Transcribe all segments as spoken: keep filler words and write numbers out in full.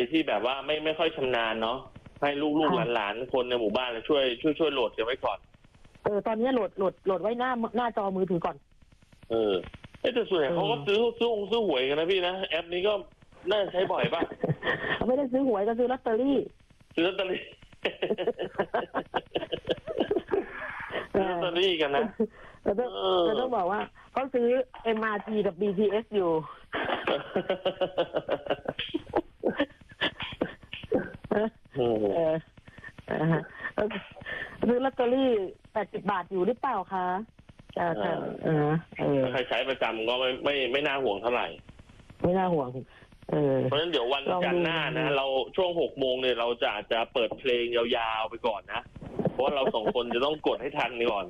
ที่แบบว่าไม่ไม่ค่อยชำนาญเนาะให้ลูกๆหลานๆคนในหมู่บ้านช่วยช่วยช่วยโหลดกันไว้ก่อนเออตอนนี้โหลดโหลดโหลดไว้หน้าหน้าจอมือถือก่อนเออแต่ส่วนใหญ่เขาก็ซื้อซื้อซื้อหวยกันนะพี่นะแอปนี้ก็น่าใช้บ่อยป่ะไม่ได้ซื้อหวยก็ซื้อลอตเตอรี่ซื้อลอตเตอรี่ซื้อลอตเตอรี่กันนะเราต้องเราต้องบอกว่าเขาซื้อ เอ็ม อาร์ ที กับ บี ที เอส อยู่เออซื้อลอตเตอรี่แปดสิบบาทอยู่หรือเปล่าคะเออเออเออใครใช้ประจำก็ไม่ไม่ไม่น่าห่วงเท่าไหร่ไม่น่าห่วงเออเพราะฉะนั้นเดี๋ยววันจันทร์หน้านะเราช่วงหกโมงเนี่ยเราจะจะเปิดเพลงยาวๆไปก่อนนะเพราะเราสองคนจะต้องกดให้ทันก่อน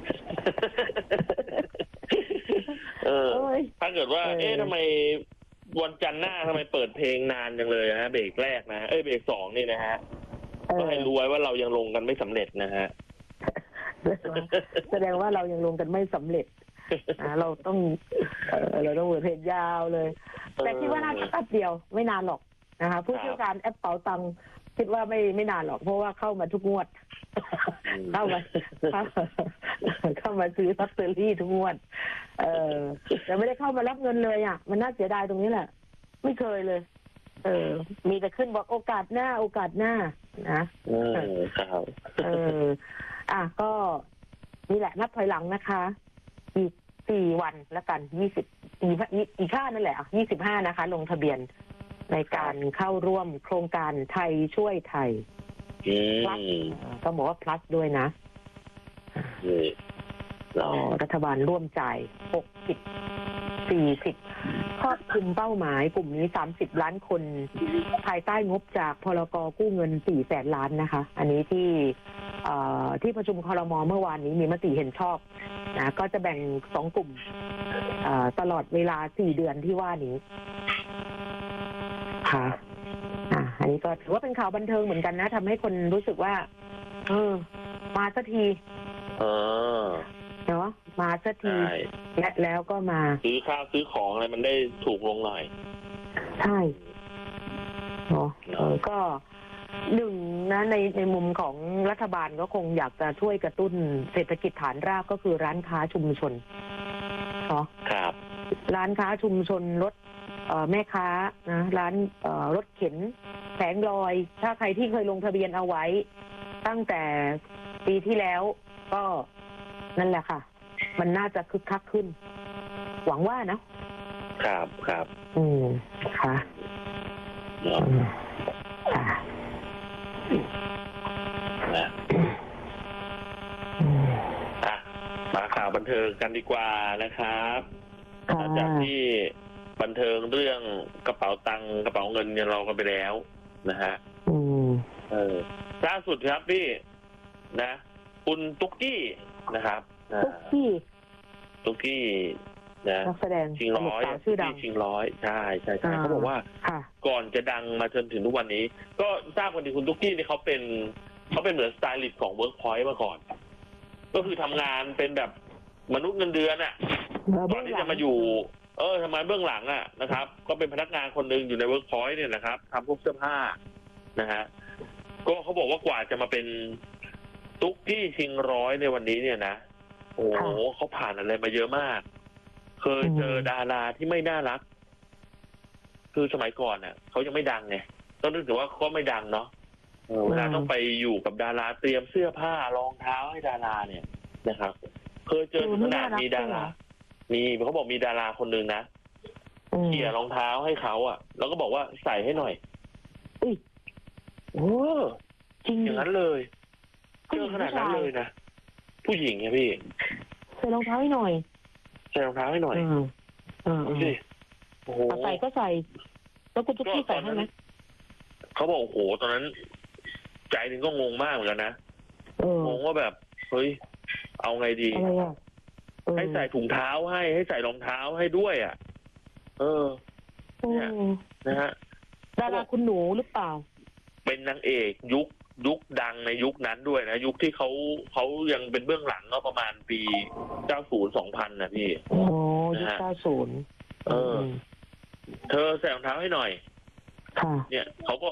เออถ้าเกิดว่าเอ๊ะทำไมวันจันทร์หน้าทำไมเปิดเพลงนานจังเลยฮะเบรกแรกนะเอ้ยเบรกสองนี่นะฮะก็ให้รู้ไว้ว่าเรายังลงกันไม่สำเร็จนะฮะแสดงว่าเรายังลงกันไม่สำเร็จนะเราต้องเราต้องเปิดเพลงยาวเลยแต่คิดว่าน่าจะแป๊บเดียวไม่นานหรอกนะคะผู้เชี่ยวชาญแอปเป๋าตังค์คิดว่าไม่ไม่นานหรอกเพราะว่าเข้ามาทุกงวดเข้ามาเข้ามาซื้อลอตเตอรี่ทุกงวดเออแต่ไม่ได้เข้ามารับเงินเลยอ่ะมันน่าเสียดายตรงนี้แหละไม่เคยเลยเออมีแต่ขึ้นบอกโอกาสหน้าโอกาสหน้านะเออครับเอออ่ะก็นี่แหละนับถอยหลังนะคะอีกสี่วันแล้วกันยี่สิบอีกอีกค่านั่นแหละยี่สิบห้านะคะลงทะเบียนในการเข้าร่วมโครงการไทยช่วยไทยพลัสต้องบอกว่า plus ด้วยนะรัฐบาลร่วมจ่ายหกสิบ สี่สิบครอบคลุมเป้าหมายกลุ่มนี้สามสิบล้านคนภายใต้งบจากพรก.กู้เงินสี่แสนล้านนะคะอันนี้ที่ที่ประชุมครม.เมื่อวานนี้มีมติเห็นชอบนะก็จะแบ่งสองกลุ่มตลอดเวลาสี่เดือนที่ว่านี้ค่ะอ่าอันนี้ก็ถือว่าเป็นข่าวบันเทิงเหมือนกันนะทำให้คนรู้สึกว่าเออมาสักทีเออเนาะมาสักทีและแล้วก็มาซื้อข้าวซื้อของอะไรมันได้ถูกลงหน่อยใช่เนาะเออก็หนึ่งนะในในมุมของรัฐบาลก็คงอยากจะช่วยกระตุ้นเศรษฐกิจฐานรากก็คือร้านค้าชุมชนเนาะครับร้านค้าชุมชนรถแม่ค้านะร้านรถเข็นแผงลอยถ้าใครที่เคยลงทะเบียนเอาไว้ตั้งแต่ปีที่แล้วก็นั่นแหละค่ะมันน่าจะคึกคักขึ้นหวังว่านะครับครับอืมค่ะค่ะมาข่าวบันเทิงกันดีกว่านะครับจากที่บันเทิงเรื่องกระเป๋าตังค์กระเป๋าเงินเนี่ยเรากันไปแล้วนะฮะอืมเออล่าสุดครับพี่นะคุณตุ๊กกี้นะครับตุ๊กกี้ตุ๊กกี้นะนักแสดงชิงร้อยที่ชิงร้อยใช่ใช่ใช่เขาบอกว่าก่อนจะดังมาจนถึงทุกวันนี้ก็ทราบกันดีคุณตุ๊กกี้นี่เขาเป็นเขาเป็นเหมือนสไตลิสต์ของ Workpoint มาก่อนก็คือทำงานเป็นแบบมนุษย์เงินเดือนอ่ะก่อนที่จะมาอยู่เออทำงานเบื้องหลังอ่ะนะครับก็เป็นพนักงานคนหนึ่งอยู่ใน Workpoint เนี่ยนะครับทำพวกเสื้อผ้านะฮะก็เขาบอกว่ากว่าจะมาเป็นตุ๊กกี้ชิงร้อยในวันนี้เนี่ยนะโอ้โหเขาผ่านอะไรมาเยอะมากเคยเจอดาราที่ไม่น่ารักคือสมัยก่อนเน่ะเขายังไม่ดังไงต้องนึกถึงว่าเขาไม่ดังเนาะเวลาต้องไปอยู่กับดาราเตรียมเสื้อผ้ารองเท้าให้ดาราเนี่ยนะครับเคยเจอถึงขนาดมีดารามีเขาบอกมีดาราคนหนึ่งนะเขี่ยรองเท้าให้เขาอ่ะแล้วก็บอกว่าใส่ให้หน่อยโอ้จริงอย่างนั้นเลยเจอขนาดนั้นเลยนะผู้หญิงไงพี่ใส่รองเท้าให้หน่อยใส่รองเท้าให้หน่อยเออสิโอ้โหใส่ก็ใส่แล้วคุณตุ๊กกี้ใส่ให้ไหมเขาบอกโอ้โหตอนนั้นใจนึงก็งงมากเหมือนกันนะงงว่าแบบเฮ้ยเอาไงดีให้ใส่ถุงเท้าให้ให้ใส่รองเท้าให้ด้วยอ่ะเออเนี่ยนะฮะดาราคุณหนูหรือเปล่าเป็นนางเอกยุคยุคดังในยุคนั้นด้วยนะยุคที่เขาเขายังเป็นเบื้องหลังก็ประมาณปีเก้าสิบ สองพันนะพี่โอ้ยุคเก้าสิบเออเธอใส่รองเท้าให้หน่อยค่ะเนี่ยเขาก็